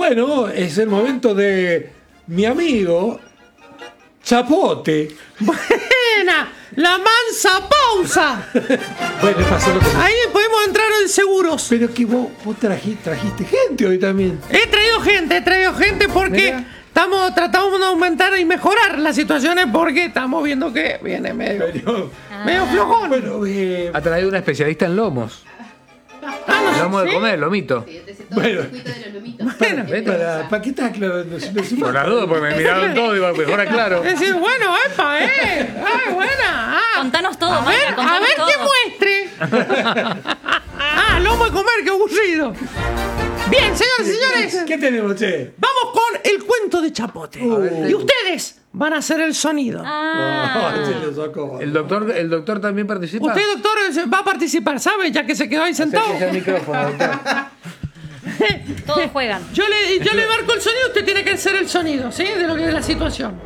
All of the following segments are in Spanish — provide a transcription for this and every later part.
Bueno, es el momento de mi amigo Chapote. Buena, la mansa pausa. Bueno, pasó lo que... Ahí podemos entrar en seguros. Pero que vos trajiste gente hoy también. He traído gente porque Mira. tratamos de aumentar y mejorar las situaciones porque estamos viendo que viene medio flojón. Bueno, Ha traído una especialista en lomos. Lomo de comer, lomito. bueno, Bueno, ¿para qué estás aclarando? Por la duda, porque me miraron todo y mejor aclaro. es decir, bueno, epa, ay, buena. Contanos todo, A ver, Mayra, contanos todo. que muestre. Lomo de comer, qué aburrido. Bien, señores y señores, ¿Qué tenemos, che? vamos con el cuento de Chapote. Y ustedes van a hacer el sonido. Se lo sacó. ¿El doctor también participa? Usted, doctor, va a participar, ¿sabe? Ya que se quedó ahí sentado. Acérquese al micrófono, doctor. Todos juegan. Yo le marco el sonido, usted tiene que hacer el sonido, ¿sí? De lo que es la situación.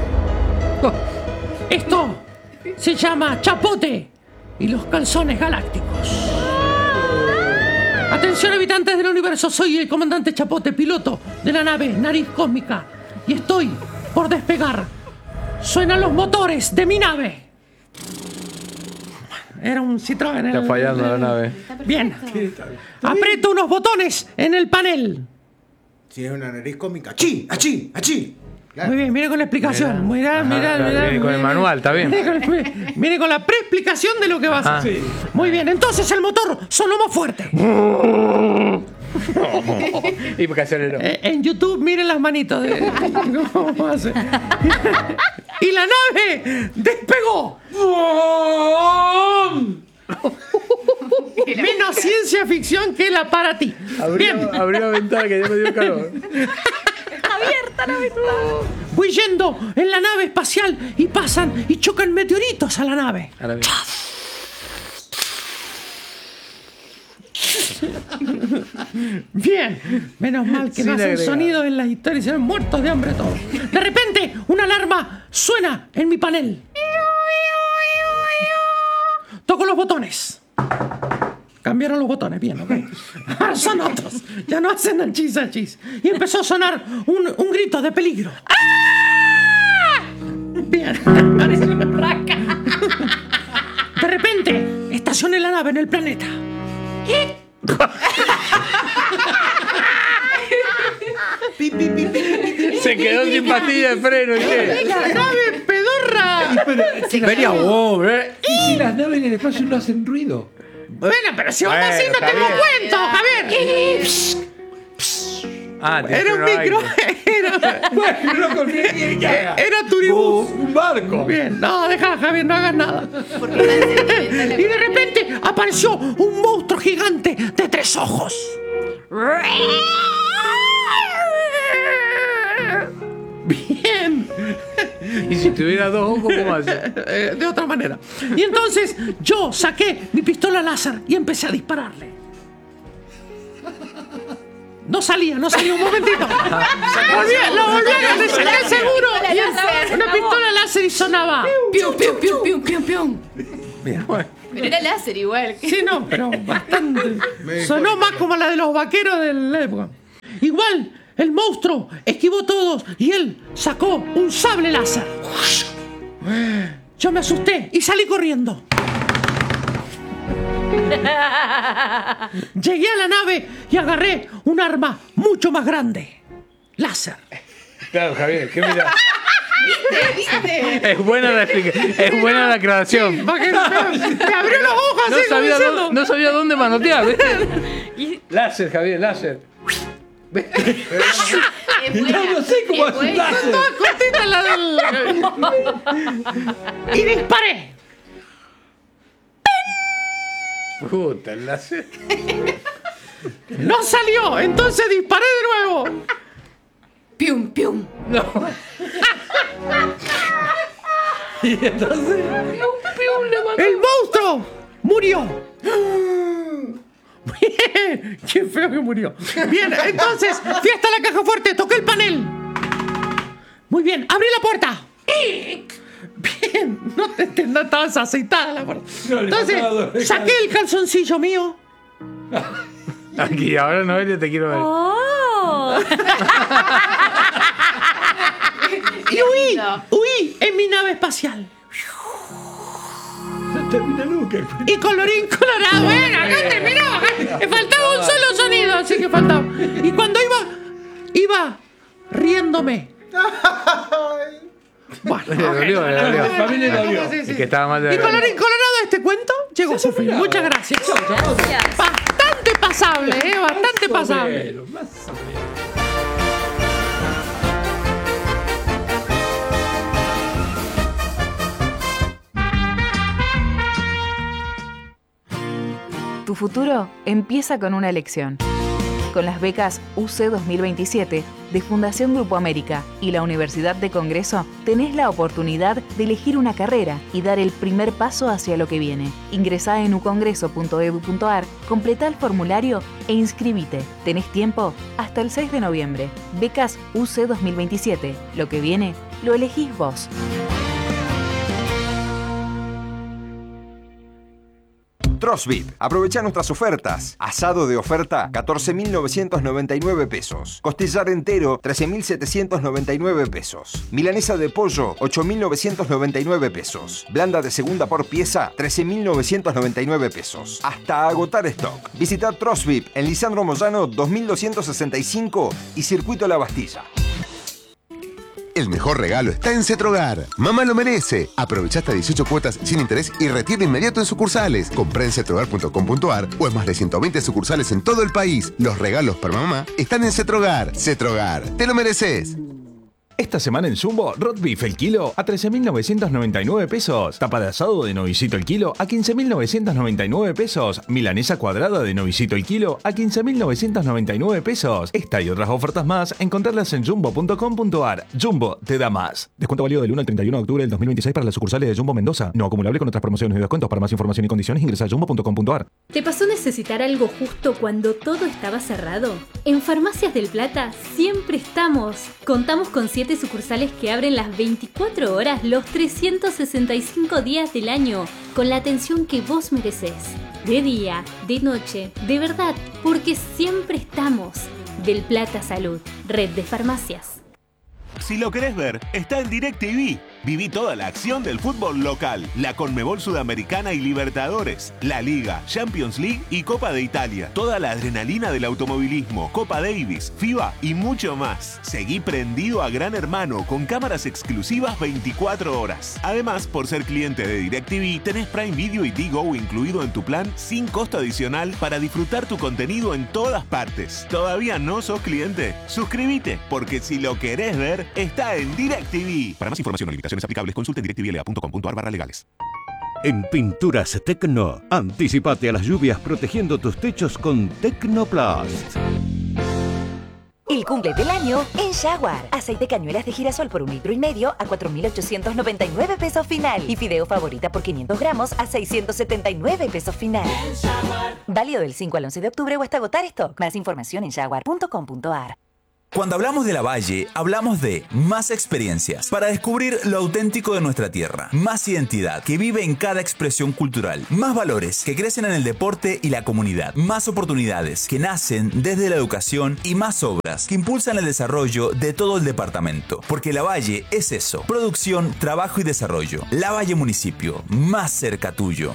Esto se llama Chapote y los calzones galácticos. Atención, habitantes del universo, soy el comandante Chapote, piloto de la nave Nariz Cósmica, y estoy por despegar. Suenan los motores de mi nave. Era un Citroën. Está fallando la nave. Bien. Aprieto unos botones en el panel. Si es una nariz cómica. ¡Achí! ¡Achí! ¡Achí! Muy bien, mire con la explicación. Mira. Viene con el manual, está bien. Mire con la preexplicación de lo que va a hacer. Sí. Muy bien, entonces el motor sonó más fuerte. Y porque aceleró. En YouTube miren las manitos de cómo hace. Y la nave despegó. Menos ciencia ficción que la para ti. Bien. Abrió la ventana que ya me dio calor. Abierta la ventana. Voy yendo en la nave espacial y pasan y chocan meteoritos a la nave. Ahora bien. Bien, menos mal que no Sin hacen agregar. sonido en las historias, se ven muertos de hambre todos. De repente, una alarma suena en mi panel. Toco los botones. Cambiaron los botones, bien, ok. Ahora son otros. Ya no hacen achis, achis. Y empezó a sonar un grito de peligro. ¡Ah! Bien. Parece una raca. De repente, estacioné la nave en el planeta. Se quedó sin pastilla de freno. ¿Y qué? ¡La nave pedorra! Venía vos, ¿Y si las naves en el espacio no hacen ruido? Bueno, pero si vos Bueno, así no está tengo bien. cuento, Javier. Ah, tiene Era un freno micro. aire. Bueno, no confío que haga. Era turibús. Un barco. Bien, no, deja, Javier, no hagas nada. Y de repente apareció un monstruo gigante de 3 ojos. Bien. Y si tuviera 2 ojos, ¿cómo hace? De otra manera. Y entonces yo saqué mi pistola láser y empecé a dispararle. No salía un momentito. Lo volví a sacar seguro. Y una pistola láser y sonaba. Pium, pium, pium, pium, pium, pium. Mira, bueno. Pero era láser igual. Sí, no, pero bastante. Sonó más como la de los vaqueros de la época. Igual, el monstruo esquivó todos y él sacó un sable láser. Yo me asusté y salí corriendo. Llegué a la nave y agarré un arma mucho más grande. Láser. Claro, Javier, ¿qué mira? Es buena la explicación. Es buena la aclaración. Me abrió los ojos así como diciendo. No sabía dónde manotear, ¿viste? Láser, Javier, láser. No sé cómo hace un láser. Toda cortita la del... Y disparé. Puta, el láser. No salió, entonces disparé de nuevo. Pium, pium. No. Y entonces. El monstruo murió. Bien, qué feo que murió. Bien, entonces fui hasta la caja fuerte, toqué el panel. Muy bien, abrí la puerta. Bien, no estabas aceitada la puerta. Entonces saqué el calzoncillo mío. Aquí, ahora Noelia te quiero ver. Oh. todo. Y huí en mi nave espacial. Termina nunca. Y colorín colorado. Bueno, no terminó. Me faltaba un solo sonido, así que faltaba. Y cuando iba riéndome. Bueno, Le dolió. La familia le dolió. Sí, sí. Es que estaba mal de Y colorín colorado, este cuento llegó a su fin. Muchas gracias. Bastante pasable, bastante pasable. Bueno, más o menos. Tu futuro empieza con una elección. Con las becas UC 2027 de Fundación Grupo América y la Universidad de Congreso, tenés la oportunidad de elegir una carrera y dar el primer paso hacia lo que viene. Ingresá en ucongreso.edu.ar, completá el formulario e inscribite. Tenés tiempo hasta el 6 de noviembre. Becas UC 2027. Lo que viene, lo elegís vos. Trosbit. Aprovecha nuestras ofertas. Asado de oferta, 14.999 pesos. Costillar entero, 13.799 pesos. Milanesa de pollo, 8.999 pesos. Blanda de segunda por pieza, 13.999 pesos. Hasta agotar stock. Visita Trosbit en Lisandro Moyano 2265 y Circuito La Bastilla. El mejor regalo está en Cetrogar. Mamá lo merece. Aprovecha hasta 18 cuotas sin interés y retira de inmediato en sucursales. Comprá en cetrogar.com.ar o en más de 120 sucursales en todo el país. Los regalos para mamá están en Cetrogar. Cetrogar, te lo mereces. Esta semana en Jumbo, Rot Beef el kilo a 13.999 pesos. Tapa de asado de novicito el kilo a 15.999 pesos. Milanesa cuadrada de novicito el kilo a 15.999 pesos. Esta y otras ofertas más, encontrarlas en jumbo.com.ar. Jumbo te da más. Descuento válido del 1 al 31 de octubre del 2026 para las sucursales de Jumbo Mendoza. No acumulable con otras promociones y descuentos. Para más información y condiciones ingresa a jumbo.com.ar. ¿Te pasó necesitar algo justo cuando todo estaba cerrado? En Farmacias del Plata siempre estamos. Contamos con 7 sucursales que abren las 24 horas los 365 días del año, con la atención que vos merecés. De día, de noche, de verdad, porque siempre estamos. Del Plata Salud, red de farmacias. Si lo querés ver, está en DirecTV. Viví toda la acción del fútbol local, la Conmebol Sudamericana y Libertadores, la Liga, Champions League y Copa de Italia. Toda la adrenalina del automovilismo, Copa Davis, FIBA y mucho más. Seguí prendido a Gran Hermano con cámaras exclusivas 24 horas. Además, por ser cliente de DirecTV, tenés Prime Video y Tigo incluido en tu plan sin costo adicional para disfrutar tu contenido en todas partes. ¿Todavía no sos cliente? Suscríbete, porque si lo querés ver, está en DirecTV. Para más información o limitaciones aplicables, consulte en directvla.com.ar/legales. En Pinturas Tecno, anticipate a las lluvias protegiendo tus techos con Tecnoplast. El cumple del año en Jaguar. Aceite cañuelas de girasol por 1,5 litros a 4.899 pesos final. Y fideo favorita por 500 gramos a 679 pesos final. Válido del 5 al 11 de octubre o hasta agotar stock. Más información en jaguar.com.ar. Cuando hablamos de La Valle, hablamos de más experiencias para descubrir lo auténtico de nuestra tierra, más identidad que vive en cada expresión cultural, más valores que crecen en el deporte y la comunidad, más oportunidades que nacen desde la educación y más obras que impulsan el desarrollo de todo el departamento. Porque La Valle es eso, producción, trabajo y desarrollo. La Valle Municipio, más cerca tuyo.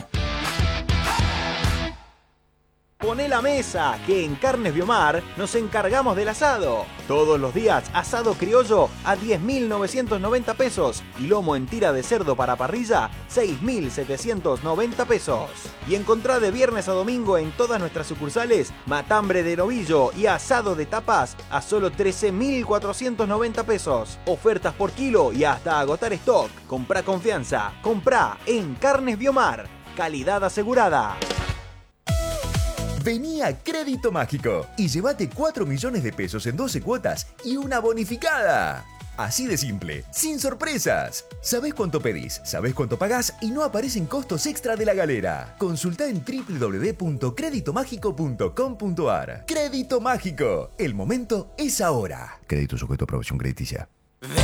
Poné la mesa, que en Carnes Biomar nos encargamos del asado. Todos los días, asado criollo a 10.990 pesos y lomo en tira de cerdo para parrilla, 6.790 pesos. Y encontrá de viernes a domingo en todas nuestras sucursales matambre de novillo y asado de tapas a solo 13.490 pesos. Ofertas por kilo y hasta agotar stock. Comprá confianza, comprá en Carnes Biomar. Calidad asegurada. Vení a Crédito Mágico y llévate 4 millones de pesos en 12 cuotas y una bonificada. Así de simple, sin sorpresas. Sabés cuánto pedís, sabés cuánto pagás y no aparecen costos extra de la galera. Consultá en www.creditomágico.com.ar. Crédito Mágico, el momento es ahora. Crédito sujeto a aprobación crediticia.